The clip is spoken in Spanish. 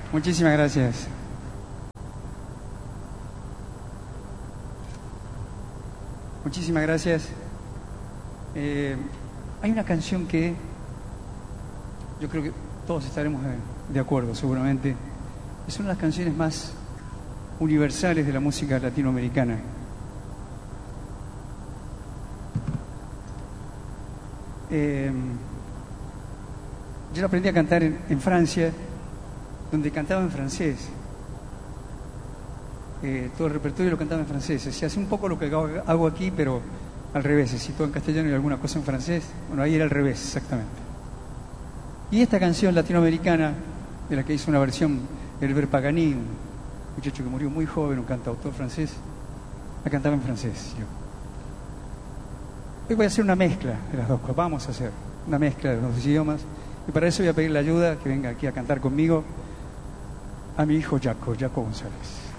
Muchísimas gracias. Muchísimas gracias. Hay una canción que yo creo que todos estaremos de acuerdo, seguramente. Es una de las canciones más universales de la música latinoamericana. Yo la aprendí a cantar en Francia, donde cantaba en francés. Todo el repertorio lo cantaba en francés. Se hace un poco lo que hago aquí, pero al revés. Si todo en castellano y alguna cosa en francés, bueno, ahí era al revés, exactamente. Y esta canción latinoamericana, de la que hizo una versión Herbert Paganini, un muchacho que murió muy joven, un cantautor francés, la cantaba en francés. Hoy voy a hacer una mezcla de las dos cosas. Vamos a hacer una mezcla de los dos idiomas. Y para eso voy a pedir la ayuda, que venga aquí a cantar conmigo, a mi hijo Jaco González.